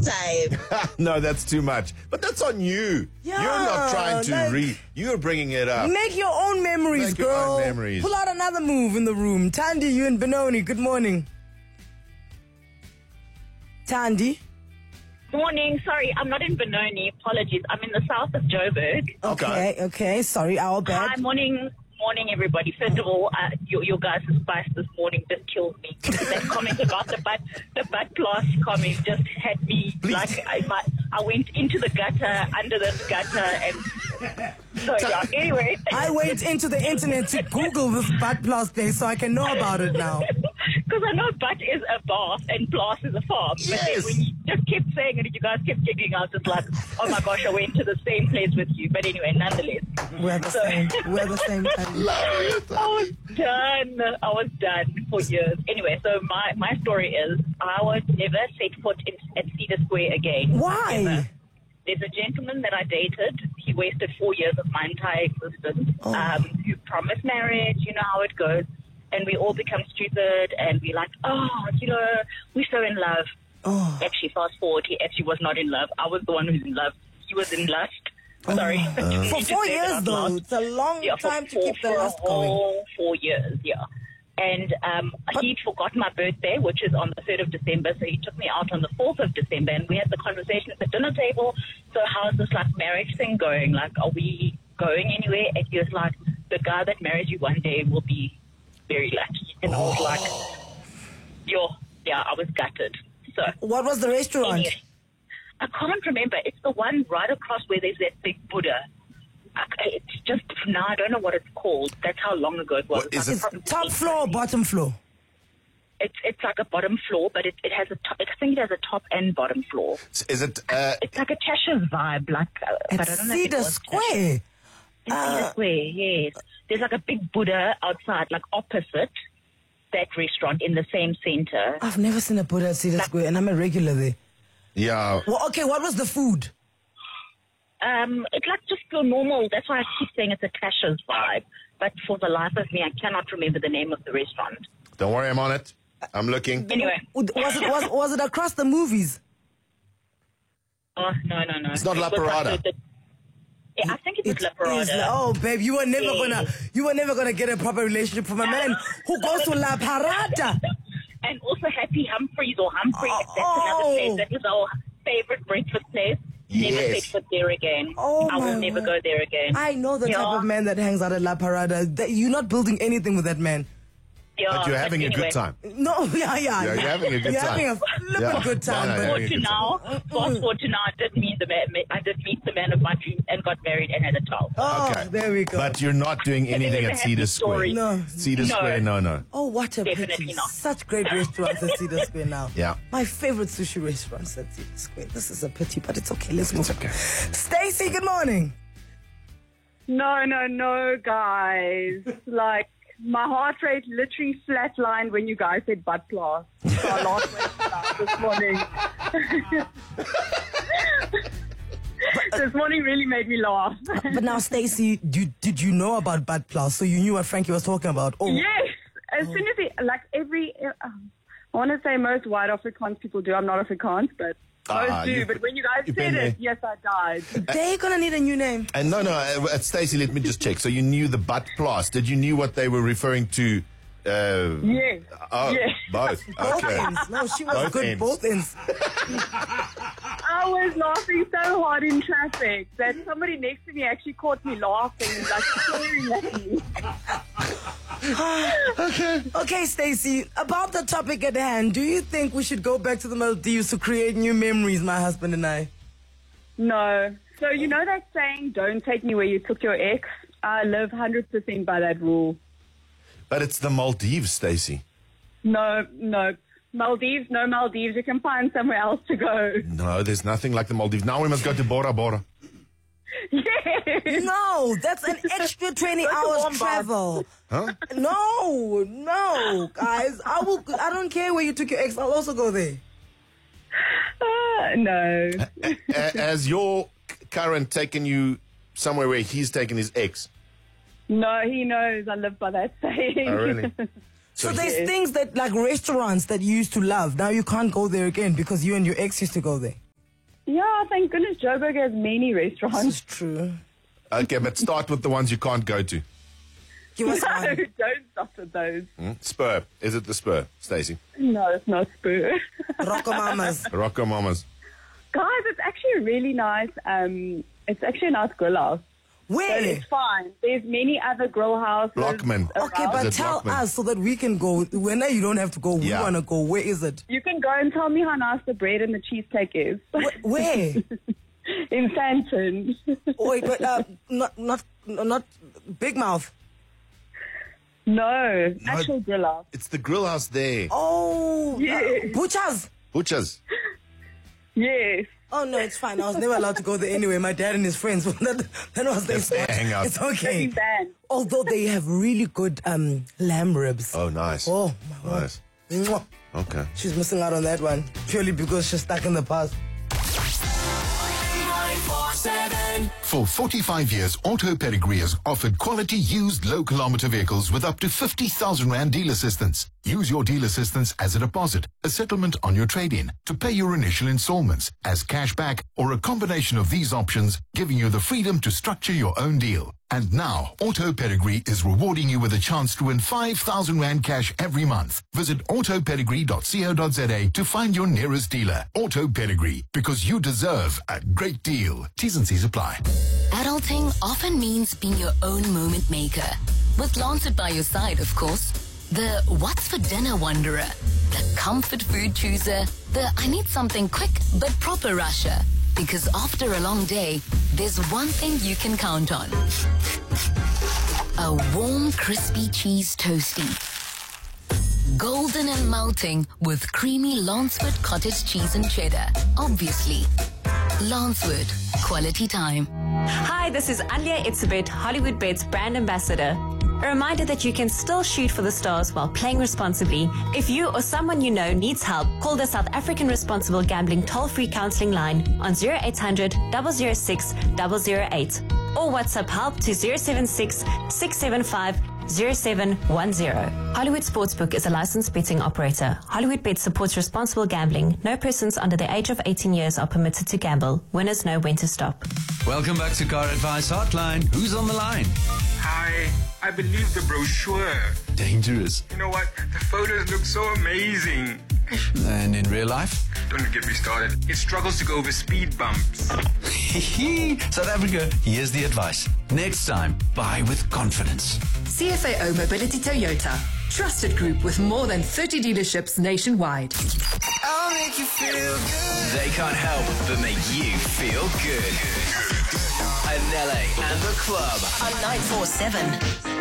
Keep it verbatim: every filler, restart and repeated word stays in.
time. No, that's too much. But that's on you. Yeah, You're not trying to like- read. You're bringing it up. Make your own memories, Make your girl. own memories. Pull out another move in the room. Tandy, you and Benoni, good morning. Tandy? Morning. Sorry, I'm not in Benoni. Apologies. I'm in the south of Joburg. Okay, okay. Sorry, our bad. Hi, morning. Morning, everybody. First of all, uh, your, your guys' spice this morning just killed me. That comment about the butt, the butt glass comment just had me Please. like I, my, I went into the gutter, under the gutter, and so yeah. Anyway, I went into the internet to Google this butt plus thing so I can know about it now. because I know butt is a bath and blast is a farm. But then Yes. when you just kept saying it, you guys kept giggling. I was just like, oh my gosh, I went to the same place with you. But anyway, nonetheless. We're the So- same. We're the same. Tandy. I was done. I was done for years. Anyway, so my, my story is I would never set foot in, at Cedar Square again. Why? Ever. There's a gentleman that I dated. He wasted four years of my entire existence. Oh. Um, who promised marriage. You know how it goes. And we all become stupid and we're like, oh, you know, we're so in love. Oh. Actually, fast forward, he actually was not in love. I was the one who's in love. He was in lust. Sorry. For You just four said it years, out though. loud. It's a long Yeah, for time to four- keep the for a lust going. whole four years, yeah. And um, But- he forgot my birthday, which is on the third of December, so he took me out on the fourth of December, and we had the conversation at the dinner table. So how's this like marriage thing going? Like, are we going anywhere? And he was like, the guy that marries you one day will be very lucky. And I was like, yo, yeah, I was gutted. So What was the restaurant? anyway, I can't remember. It's the one right across where there's that big Buddha. I, it's just now I don't know what it's called. That's how long ago it was. What is It's it? like It's top floor or bottom floor? It's it's like a bottom floor, but it, it has a top, I think it has a top and bottom floor. Is it? Uh, It's like a Cheshire vibe, like. Uh, but I It's don't know if it Cedar was Square. Cheshire. It's Uh, Cedar Square, yes. There's like a big Buddha outside, like opposite that restaurant in the same center. I've never seen a Buddha at Cedar Square, and I'm a regular there. yeah. Well, okay, what was the food? Um, it's like just your normal. That's why I keep saying it's a Cheshire vibe. But for the life of me, I cannot remember the name of the restaurant. Don't worry, I'm on it. I'm looking. Anyway, Was it, was, was it across the movies? oh no no no. It's not La It was like Parada. the- the- yeah, I think it was It La is Parada. la- oh, babe, you were never Yeah. gonna, you were never gonna get a proper relationship from a man who goes to La Parada. And also Happy Humphreys or Humphrey. Oh. That's another place. That is our favorite breakfast place. Never Yes. set foot there again. Oh, I will my never word. go there again. I know the Yeah. type of man that hangs out at La Parada. That- You're not building anything with that man. Yeah, But you're having a anyway. good time. No, yeah, yeah. Yeah, you're having a good You're time. having a flippin' Yeah. good time. No, no, but yeah. Forward to now, fast forward to now, I did meet the man. I did meet the man of my dreams and got married and had a child. Oh, Okay. there we go. But you're not doing anything was at a happy Cedar Square. story. No. Cedar No. Square, no, no. Oh, what a Definitely pity. not. Such great restaurants at Cedar Square now. Yeah. My favorite sushi restaurants at Cedar Square. This is a pity, but it's okay. Let's move. okay. Stacey, good morning. No, no, no, guys. Like, my heart rate literally flatlined when you guys said butt class. So I lost weight this morning. This morning really made me laugh. But now, Stacey, you, did you know about butt plus? So you knew what Frankie was talking about? Oh, Yes. As soon as it, like every, um, I want to say most white Afrikaans people do. I'm not Afrikaans, but most Ah, do. you- But when you guys you've said been it, there. yes, I died. they're gonna need a new name. And no, no, uh, uh, Stacey, let me just check. So you knew the butt plus. Did you knew what they were referring to? Uh, Yes. Oh, Yes. both. Both Okay. ends. No, she was Both good. ends. Both ends. I was laughing so hard in traffic that somebody next to me actually caught me laughing, like staring at me. Okay, Stacey, about the topic at hand, do you think we should go back to the Maldives to create new memories, my husband and I? No. So you know that saying, don't take me where you took your ex? I live one hundred percent by that rule. But it's the Maldives, Stacey. No, no. Maldives, no Maldives. You can find somewhere else to go. No, there's nothing like the Maldives. Now we must go to Bora Bora. Yes. No, that's an extra twenty Go to hours Wombat. travel. Huh? No, no, guys. I will. I don't care where you took your ex. I'll also go there. Uh, no. A- Has your c- current taken you somewhere where he's taken his ex? No, he knows I live by that saying. Oh, really? So, So there's Yes. things that like restaurants that you used to love. Now you can't go there again because you and your ex used to go there. Yeah, thank goodness Joburg has many This restaurants. is true. Okay, but start with the ones you can't go to. Give us No, one. Hmm? don't stop with those. Spur. Is it the Spur, Stacey? No, it's not Spur. Rockomamas. Rocco Mamas. Guys, it's actually really nice. Um, it's actually a nice grill house. So Where? it's fine. There's many other grill houses. Blockman. Okay, around. but Is it tell Brockman? us so that we can go. When you don't have to go, we Yeah. want to go. Where is it? You can go and tell me how nice the bread and the cheesecake is. Wh- Where? In Santon. Wait, but uh, not not not Big Mouth. No, actual grill house. It's the grill house there. Oh, Yes. uh, Butchers. Butchers. Yes. Oh no, it's fine. I was never allowed to go there anyway. My dad and his friends. that, that was their That's their spot. hangout. It's okay. Very bad. Although they have really good um, lamb ribs. Oh, nice. Oh, my word. Nice. Mwah. Okay. She's missing out on that one purely because she's stuck in the past. For forty-five years, Auto Pedigree has offered quality used low-kilometer vehicles with up to fifty thousand rand deal assistance. Use your deal assistance as a deposit, a settlement on your trade-in, to pay your initial installments, as cash back, or a combination of these options, giving you the freedom to structure your own deal. And now, Auto Pedigree is rewarding you with a chance to win five thousand rand cash every month. Visit auto pedigree dot co dot za to find your nearest dealer. Auto Pedigree, because you deserve a great deal. T's and C's apply. Adulting often means being your own moment maker. With Lancet by your side, of course. The what's for dinner wanderer. The comfort food chooser. The I need something quick but proper rusher. Because after a long day, there's one thing you can count on. A warm, crispy cheese toastie. Golden and melting with creamy Lancewood cottage cheese and cheddar. Obviously. Lancewood. Quality time. Hi, this is Alia Itzebet, Hollywood Bed's brand ambassador. A reminder that you can still shoot for the stars while playing responsibly. If you or someone you know needs help, call the South African Responsible Gambling toll-free counseling line on zero eight hundred, zero zero six, zero zero eight or WhatsApp help to zero seven six, six seven five, zero seven one zero. Hollywood Sportsbook is a licensed betting operator. Hollywood Bet supports responsible gambling. No persons under the age of eighteen years are permitted to gamble. Winners know when to stop. Welcome back to Car Advice Hotline. Who's on the line? Hi, I believe the brochure. Dangerous. You know what? The photos look so amazing. And in real life? Don't get me started. It struggles to go over speed bumps. South Africa, here's the advice. Next time, buy with confidence. C F A O Mobility Toyota. Trusted group with more than thirty dealerships nationwide. I'll make you feel good. They can't help but make you feel good. Anele and the Club On nine four seven.